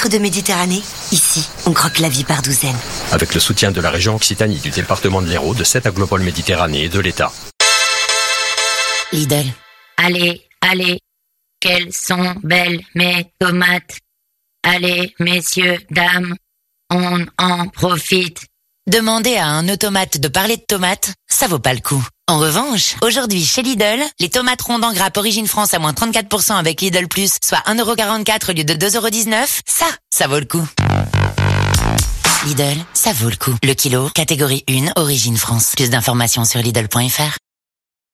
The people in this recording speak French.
ministre de Méditerranée. Ici, on croque la vie par douzaines. Avec le soutien de la région Occitanie, du département de l'Hérault, de 7 aglopoles Méditerranée et de l'État. Lidl. Allez, allez, qu'elles sont belles mes tomates. Allez, messieurs, dames, on en profite. Demander à un automate de parler de tomates, ça vaut pas le coup. En revanche, aujourd'hui chez Lidl, les tomates rondes en grappe Origine France à moins 34% avec Lidl Plus, soit 1,44€ au lieu de 2,19€, ça vaut le coup. Lidl, ça vaut le coup. Le kilo, catégorie 1, Origine France. Plus d'informations sur Lidl.fr.